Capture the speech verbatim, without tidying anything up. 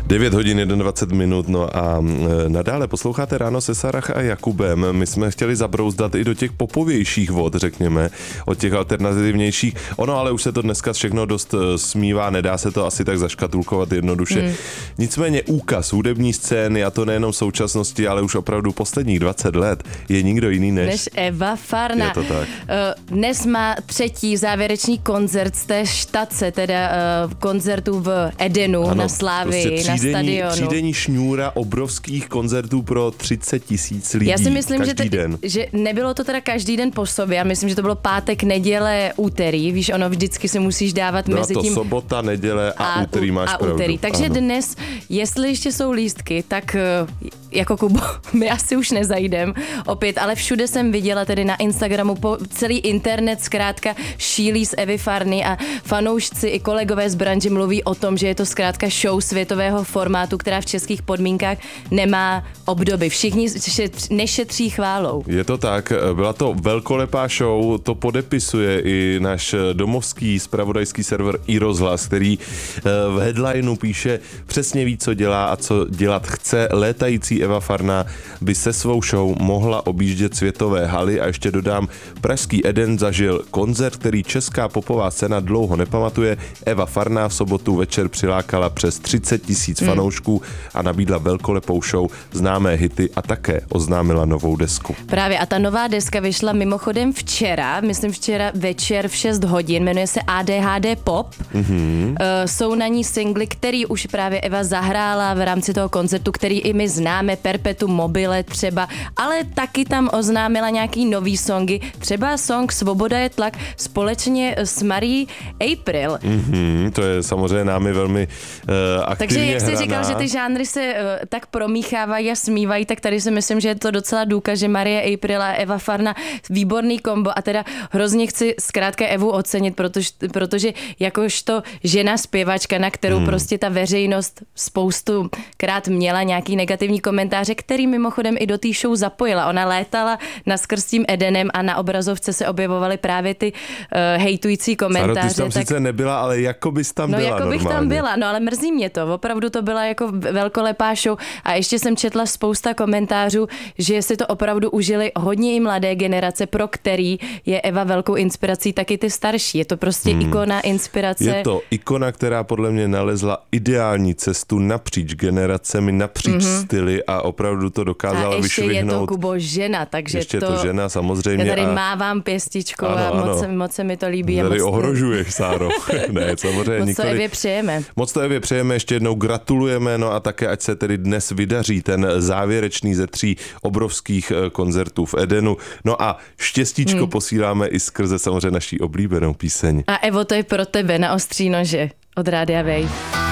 devět hodin dvacet jedna minut, no a nadále posloucháte Ráno se Sarah a Jakubem. My jsme chtěli zabrouzdat i do těch popovějších vod, řekněme, od těch alternativnějších. Ono, ale už se to dneska všechno dost smívá, nedá se to asi tak zaškatulkovat jednoduše. Hmm. Nicméně úkaz hudební scény, a to nejenom současnosti, ale už opravdu posledních dvacet let, je nikdo jiný než... Než Eva Farna. Je to tak. Dnes má třetí závěrečný koncert z té štace, teda koncertu v Edenu, ano, na Slávii, prostě na stadionu. Třídenní šňůra obrovských koncertů pro třicet tisíc lidí. Já si myslím, každý že, te, den. že nebylo to teda každý den po sobě. Já myslím, že to bylo pátek, neděle, úterý. Víš, ono vždycky si musíš dávat no mezi to tím... sobota, neděle a, a úterý máš a pravdu. Úterý. Takže ano. Dnes, jestli ještě jsou lístky, tak jako Kubo, my asi už nezajdem opět, ale všude jsem viděla tedy na Instagramu, po celý internet zkrátka šílí z Evy Farny a fanoušci i kolegové z branže mluví o tom, že je to zkrátka show světového formátu, která v českých podmínkách nemá obdoby. Všichni nešetří chválou. Je to tak, byla to velkolepá show, to podepisuje i náš domovský zpravodajský server iRozhlas, který v headlineu píše, přesně ví, co dělá a co dělat chce. Létající Eva Farna by se svou show mohla objíždět světové haly a ještě dodám, pražský Eden zažil koncert, který česká popová scéna dlouho nepamatuje. Eva Farna v sobotu večer přilákala přes třicet tisíc hmm. fanoušků a nabídla velkolepou show, známé hity a také oznámila novou desku. Právě a ta nová deska vyšla mimochodem včera, myslím včera večer v šest hodin, jmenuje se A D H D Pop. Mm-hmm. Uh, jsou na ní singly, který už právě Eva zahrála v rámci toho koncertu, který i my známe, Perpetuum mobile třeba, ale taky tam oznámila nějaký nový songy, třeba song Svoboda je tlak společně s Marí April. Mm-hmm, to je samozřejmě námi velmi uh, aktivně Takže jak jsi hraná. říkal, že ty žánry se uh, tak promíchávají a smívají, tak tady si myslím, že je to docela důkaz, že Marie April a Eva Farna výborný kombo a teda hrozně chci zkrátka Evu ocenit, protože, protože jakožto žena zpěvačka, na kterou hmm. prostě ta veřejnost spoustu krát měla nějaký negativní komentáře, který mimochodem i do té show zapojila. Ona létala naskrz tím Edenem a na obrazovce se objevovaly právě ty uh, hejtující komentáře. Sáro, ty jsi tam tak... sice nebyla, ale jako bys tam no, byla jako bych normálně. tam byla, no ale mrzí mě to. Opravdu to byla jako velkolepá show a ještě jsem četla spousta komentářů, že si to opravdu užili hodně i mladé generace, pro který je Eva velkou inspirací, taky ty starší. Je to prostě hmm. ikona, inspirace. Je to ikona, která podle mě nalezla ideální cestu napříč generacemi, napříč mm-hmm. styly a opravdu to dokázala vyšvihnout. A ještě je to, Kubo, žena, takže ještě to... to žena, samozřejmě. Já tady a... mávám pěstičkou ano, a ano. Moc, moc se mi to líbí. Tady moc... ohrožuješ, Sáro. Ne, samozřejmě moc nikoli. to Evě přejeme. Moc to Evě přejeme, ještě jednou gratulujeme, no a také, ať se tedy dnes vydaří ten závěrečný ze tří obrovských koncertů v Edenu. No a štěstíčko hmm. posíláme i skrze samozřejmě naší oblíbenou píseň. A Evo, to je pro tebe na ostří nože od Rádia Wave.